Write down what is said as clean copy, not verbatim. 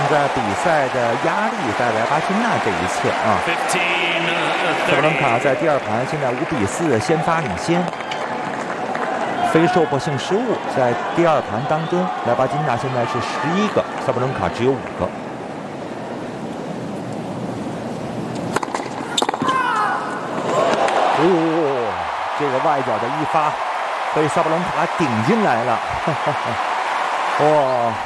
在比赛的压力在莱巴金纳这一侧啊。萨布伦卡在第二盘现在5比4先发领先。非受迫性失误在第二盘当中，莱巴金纳现在是11个，萨布伦卡只有5个。哦，这个外角的一发被萨布伦卡顶进来了，哇！